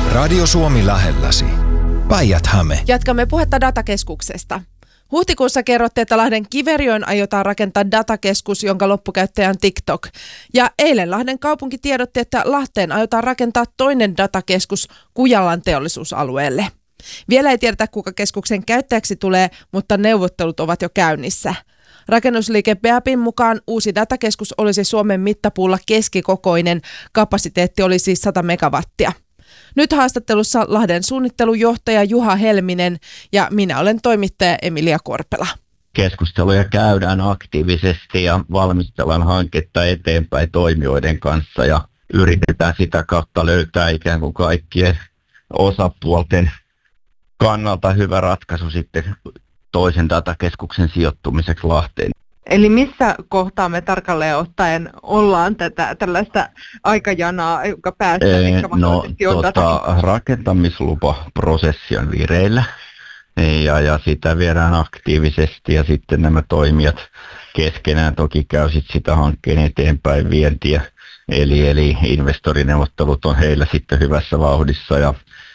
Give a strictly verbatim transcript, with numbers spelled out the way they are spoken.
Radio Suomi lähelläsi. Päijät-Häme. Jatkamme puhetta datakeskuksesta. Huhtikuussa kerrottiin, että Lahden Kiveriöön aiotaan rakentaa datakeskus, jonka loppukäyttäjä on TikTok. Ja eilen Lahden kaupunki tiedotti, että Lahteen aiotaan rakentaa toinen datakeskus Kujalan teollisuusalueelle. Vielä ei tiedetä, kuka keskuksen käyttäjäksi tulee, mutta neuvottelut ovat jo käynnissä. Rakennusliike Beapin mukaan uusi datakeskus olisi Suomen mittapuulla keskikokoinen, kapasiteetti olisi sata megawattia. Nyt haastattelussa Lahden suunnittelujohtaja Juha Helminen ja minä olen toimittaja Emilia Korpela. Keskusteluja käydään aktiivisesti ja valmistellaan hanketta eteenpäin toimijoiden kanssa ja yritetään sitä kautta löytää ikään kuin kaikkien osapuolten kannalta hyvä ratkaisu sitten toisen datakeskuksen sijoittumiseksi Lahteen. Eli missä kohtaa me tarkalleen ottaen ollaan tätä tällaista aikajanaa, joka päästään, Ee, mikä no, mahdollisesti on tota, rakentamislupaprosessi on vireillä ja, ja sitä viedään aktiivisesti ja sitten nämä toimijat keskenään toki käy sit sitä hankkeen eteenpäin vientiä. Eli, eli investorineuvottelut on heillä sitten hyvässä vauhdissa ja